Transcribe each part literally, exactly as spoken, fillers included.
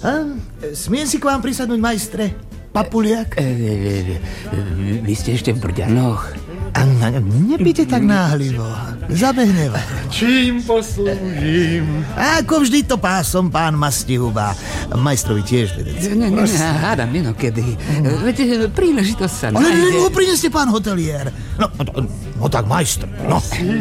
A, smiem si k vám prisadnúť, majstre? Papuliak? E, e, e, vy ste ešte v Brďanoch? A nepíte tak náhlivo. Zabehne vám. Čím poslúžim? Ako vždy to pásom, pán Mastihuba. Majstrovi tiež vedec. Ne, ne, ne, hádam inokedy. Veď príležitosť sa Ale nájde. Ale ho prineste, pán hotelier. No, no, no tak, majstr, no.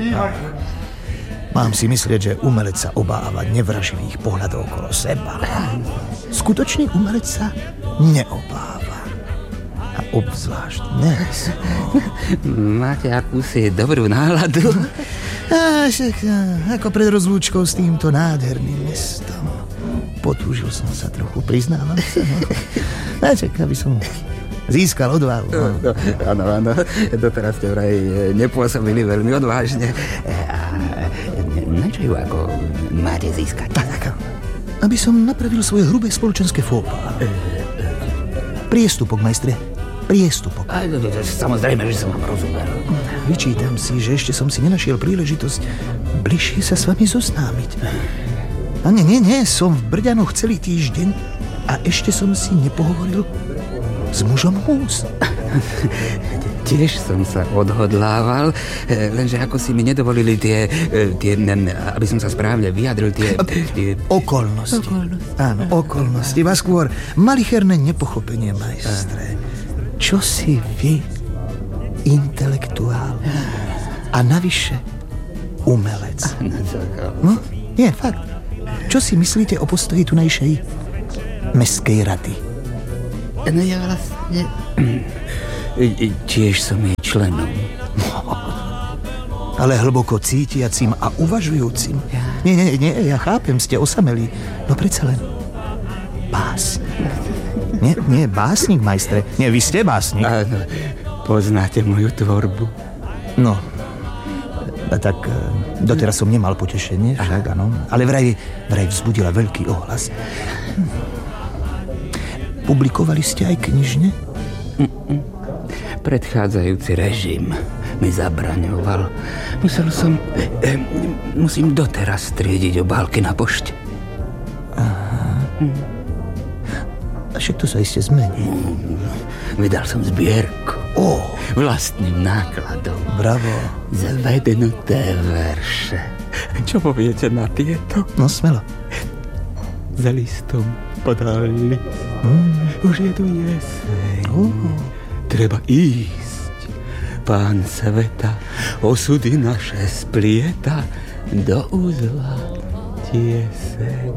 Mám si myslieť, že umelec sa obáva nevraživých pohľadov okolo seba. Skutočný umelec sa neobáva. A obzvlášť dnes. Máte akúsi dobrú náladu? A však, ako pred rozlúčkou s týmto nádherným mestom. Potúžil som sa trochu, priznávam sa. No. A čak, aby som získal odvahu. No. No, áno, áno. Doteraz ste vraj nepôsobili veľmi odvážne. A na čo ju ako máte získať? Tak, tak. Aby som napravil svoje hrubé spoločenské fópa. Priestupok, majstre. Priestupok. A, samozrejme, že som vám rozumel. Vyčítam si, že ešte som si nenašiel príležitosť bližšie sa s vami zoznámiť. A nie, nie, nie, som v Brďanoch celý týždeň a ešte som si nepohovoril s mužom hús. Tiež som sa odhodlával, lenže ako si mi nedovolili tie, tie aby som sa správne vyjadril, tie... tie... Okolnosti. Okolnosti. Áno, okolnosti. A skôr malicherné nepochopenie, majstre. Čo si vy, intelektuál a navyše umelec? No, nie, fakt. Čo si myslíte o postoji tunajšej mestskej rady? No ja vlastne... Tiež som jej členom. Ale hlboko cítiacim a uvažujúcim. Nie, nie, nie, ja chápem, ste osamelí. No predsa len básnik. Nie, nie, básnik, majstre. Nie, vy ste básnik. Áno, poznáte moju tvorbu. No, a tak doteraz som nemal potešenie, však áno. Ale vraj, vraj vzbudila veľký ohlas. Publikovali ste aj knižne? Mm-mm. Predchádzajúci režim mi zabraňoval. Musel som... Eh, musím doteraz striediť obálky na pošte. Aha. Hm. A však to sa iste zmení. Mm, vydal som zbierku. Ó. Vlastným nákladom. Bravo. Zvednuté verše. Čo poviete na tieto? No smelo. Za listom podal list. Mm. Už je tu jeseň. Oh. Treba ísť. Pán sveta osudy naše splieta do uzla tieseň.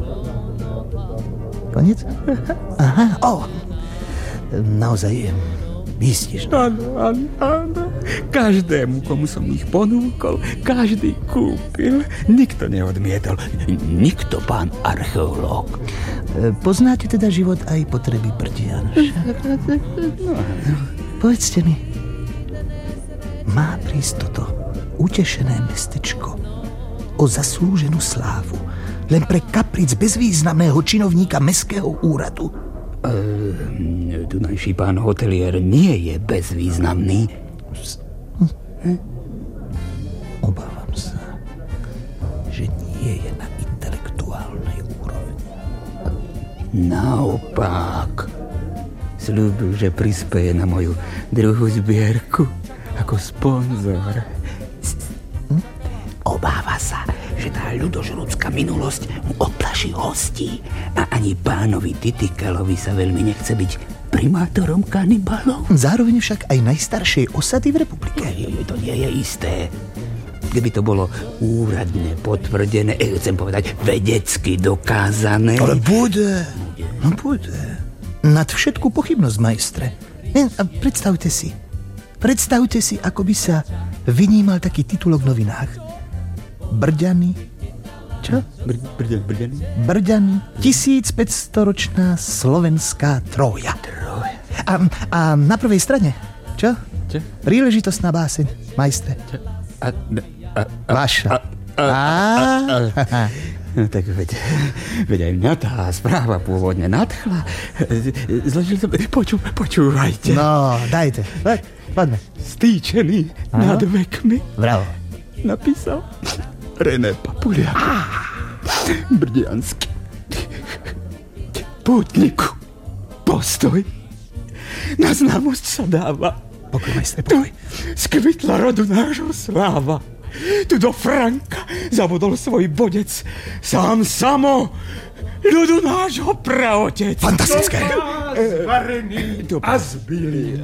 Koniec? Aha, o! Naozaj je výstižné. Áno, áno, áno. Každému, komu som ich ponúkol, každý kúpil. Nikto neodmietol. Nikto, pán archeológ. Poznáte teda život aj potreby Brďan? No, povedzte mi, má prísť toto utešené mestečko o zaslúženú slávu len pre kapric bezvýznamného činovníka mestského úradu? E, tunajší pán hotelier nie je bezvýznamný. Hm? Obávam sa, že nie je na intelektuálnej úrovni. Naopak. Sľúbil, že prispeje na moju druhú zbierku ako sponzor. Hm? Obáva sa, že tá ľudožrúcka minulosť mu oplaší hostí a ani pánovi Titikelovi sa veľmi nechce byť primátorom kanibalov. Zároveň však aj najstaršej osady v republike. To nie je isté. Keby to bolo úradne potvrdené, eh, chcem povedať vedecky dokázané. Ale bude, no bude. Nad všetku pochybnosť, majstre. A predstavte si, predstavte si, ako by sa vynímal taký titulok v novinách. Brďany, čo? Br- Brďany, Brďany? Brďany, tisícpäťstoročná slovenská Trója. Trója. A, a na prvej strane, čo? Čo? Príležitostná báseň, majstre. Čo? A, a, a, Vaša. A, a, a, a, a. No tak veď, veď aj mňa tá správa pôvodne nadchla. Zložil som... Poču, počúvajte. No, dajte. Poďme. Stýčený Aha. nad vekmi. Bravo. Napísal René Papuliak. Brďanský. Pútniku, postoj. Na známosť sa dáva. Pokoj, majstre, pokoj. Skvitla rodu nášho sláva. Tu do Franka zabudol svoj bodec. Sám samo ľudu nášho praotec. Fantastické. Zvarený a zbylý.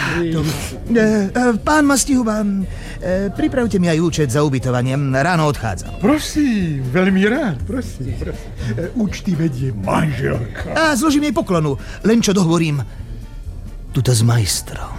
Pán Mastihuba, pripravte mi aj účet za ubytovanie. Ráno odchádzam. Prosím, veľmi rád, prosím, prosím. Účty vedie manželka. A zložím jej poklonu, len čo dohovorím tuto s majstrom.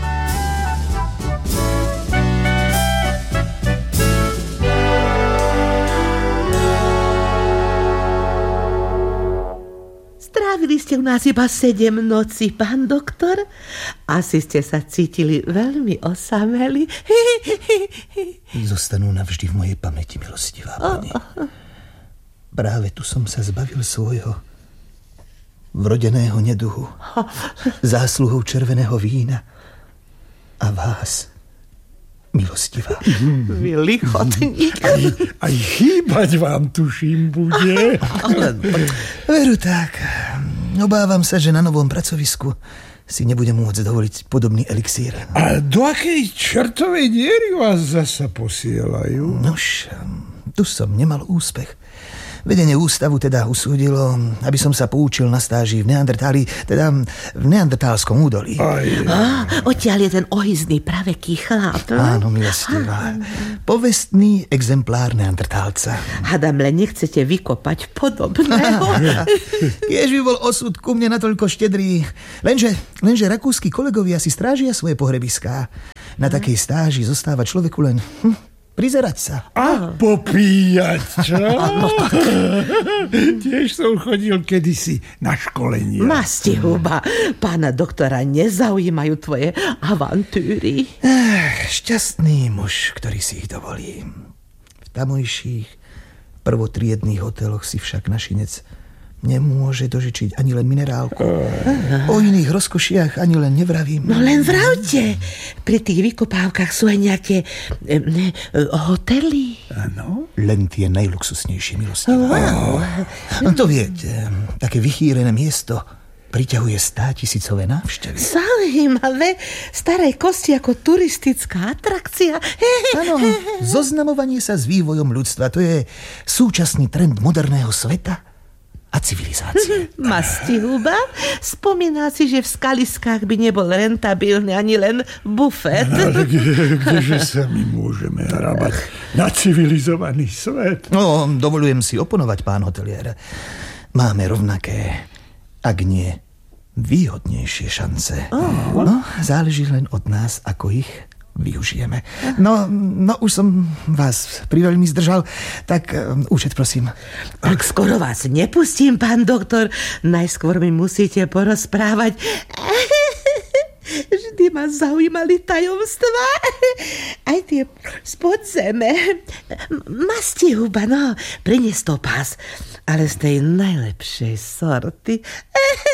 Strávili ste u nás iba sedem nocí, pán doktor. Asi ste sa cítili veľmi osameli. Zostanú navždy v mojej pamäti, milostivá pani. Práve tu som sa zbavil svojho vrodeného neduhu, zásluhou červeného vína a vás, milostivá. Vy lichotník. Aj, aj chýbať vám, tuším, bude. Veru tak. Obávam sa, že na novom pracovisku si nebudem môcť dovoliť podobný elixír. A do akej čertovej diery vás zasa posielajú? Nož, tu som nemal úspech. Vedenie ústavu teda usúdilo, aby som sa poučil na stáži v Neandertáli, teda v Neandertálskom údolí. Á, odtiaľ je ten ohyzný praveký chlap. Áno, milostivá. Povestný exemplár Neandertálca. Hadam, len nechcete vykopať podobného. Kiež by bol osud ku mne natoľko štedrý. Lenže, lenže rakúski kolegovia si strážia svoje pohrebiská. Na takej stáži zostáva človeku len... Hm, prizerať sa. A popíjať, čo? Tiež som chodil kedysi na školenie. Mastihuba, pána doktora nezaujímajú tvoje avantúry. Ech, šťastný muž, ktorý si ich dovolí. V tamojších prvotriednych hoteloch si však našinec nemôže dožičiť ani len minerálku. O iných rozkošiach ani len nevravím. No len vravte. Pri tých vykopávkach sú aj nejaké eh, ne, hotely. Áno. Len tie najluxusnejšie, milostivá. Wow. No to viete, také vychýrené miesto priťahuje státisícové návštevy. Zaujímavé. Staré kosti ako turistická atrakcia. Áno, zoznamovanie sa s vývojom ľudstva, to je súčasný trend moderného sveta a civilizácie. Mastihuba, spomíná si, že v skaliskách by nebol rentabilný ani len bufet. A kde, kdeže sa my môžeme hrabať na civilizovaný svet? No, dovolujem si oponovať, pán hotelier. Máme rovnaké, ak nie výhodnejšie šance. Oh. No, záleží len od nás, ako ich využijeme. No, no už som vás priveľmi zdržal, tak um, účet, prosím. Tak skoro vás nepustím, pán doktor. Najskôr mi musíte porozprávať. Vždy ma zaujímali tajomstvá. Aj tie z podzeme. Mastihuba, no, prinies to pás, ale z tej najlepšej sorty.